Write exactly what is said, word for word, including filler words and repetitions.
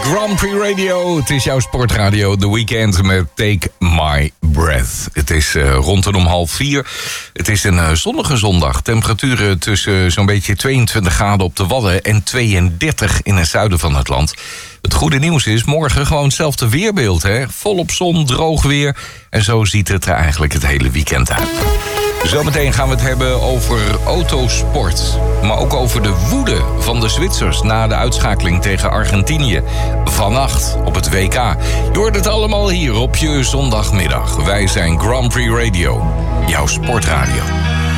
Grand Prix Radio. Het is jouw sportradio. The Weekend met Take My Breath. Het is uh, rondom half vier. Het is een uh, zonnige zondag. Temperaturen tussen zo'n beetje tweeëntwintig graden op de Wadden en tweeëndertig in het zuiden van het land. Het goede nieuws is, morgen gewoon hetzelfde weerbeeld. Hè? Volop zon, droog weer. En zo ziet het er eigenlijk het hele weekend uit. Zometeen gaan we het hebben over autosport. Maar ook over de woede van de Zwitsers na de uitschakeling tegen Argentinië. Vannacht op het W K. Je hoort het allemaal hier op je zondagmiddag. Wij zijn Grand Prix Radio, jouw sportradio.